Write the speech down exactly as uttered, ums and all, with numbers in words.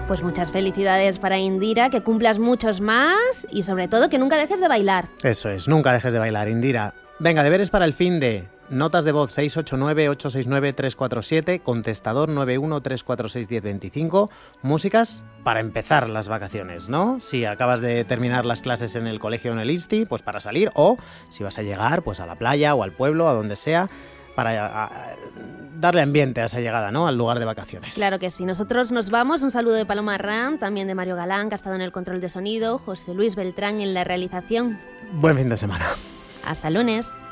Pues muchas felicidades para Indira, que cumplas muchos más y sobre todo que nunca dejes de bailar. Eso es, nunca dejes de bailar, Indira. Venga, deberes para el fin de... Notas de voz seis ocho nueve, ocho seis nueve, tres cuatro siete, contestador nueve uno tres cuatro seis uno cero dos cinco, músicas para empezar las vacaciones, ¿no? Si acabas de terminar las clases en el colegio o en el insti, pues para salir, o si vas a llegar pues a la playa o al pueblo, a donde sea, para a, a, darle ambiente a esa llegada, ¿no? Al lugar de vacaciones. Claro que sí. Nosotros nos vamos. Un saludo de Paloma Arrán, también de Mario Galán, que ha estado en el control de sonido, José Luis Beltrán en la realización. Buen fin de semana. Hasta el lunes.